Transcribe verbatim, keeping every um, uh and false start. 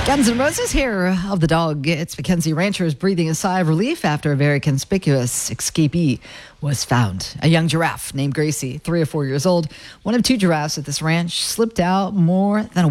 Guns N' Roses here of the dog. It's Mackenzie ranchers breathing a sigh of relief after a very conspicuous escapee was found. A young giraffe named Gracie, three or four years old, one of two giraffes at this ranch, slipped out more than a